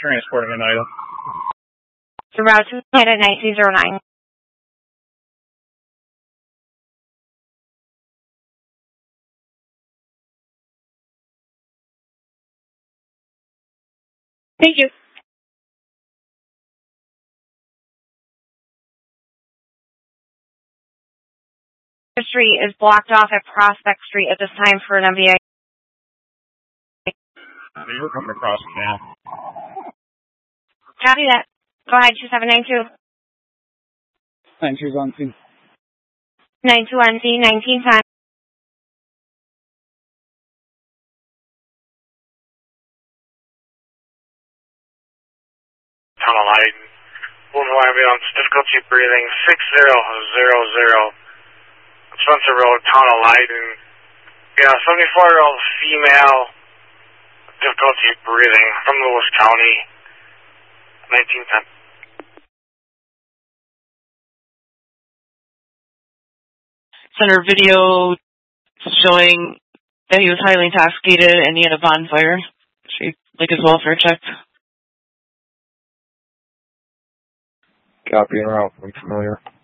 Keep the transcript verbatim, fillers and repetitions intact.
transporting an item. The route to head at nineteen oh nine. Thank you. The street is blocked off at Prospect Street at this time for an M V A. You're coming across now. Copy that. Go ahead, two seven nine two. nine two on scene. nine two on scene, nineteen ten. Tunnel light. Louisville ambulance, difficulty breathing, six zero zero zero. Spencer Road, Tunnel light. And, yeah, seventy-four-year-old female, difficulty breathing from Lewis County, nineteen ten. Center video showing that he was highly intoxicated and he had a bonfire. Should we like his welfare check? Copy and route. I'm familiar.